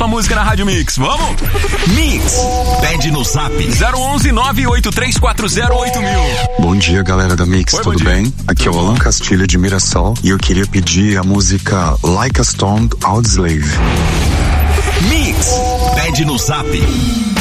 sua música na Rádio Mix, vamos? Mix, pede no zap 011-983408000. Bom dia, galera da Mix, tudo bem? Aqui é o Alan Castilho de Mirassol e eu queria pedir a música Like a Stone, Audioslave. Mix, pede no zap